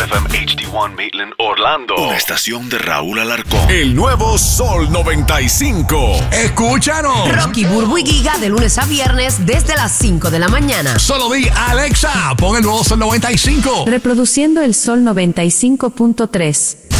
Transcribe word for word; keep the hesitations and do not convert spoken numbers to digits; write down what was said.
F M H D uno Maitland, Orlando. Una estación de Raúl Alarcón. El nuevo Sol noventa y cinco. Escúchanos. Rocky, Burbu y Giga de lunes a viernes desde las cinco de la mañana. Solo di Alexa, pon el nuevo Sol noventa y cinco. Reproduciendo el Sol noventa y cinco punto tres.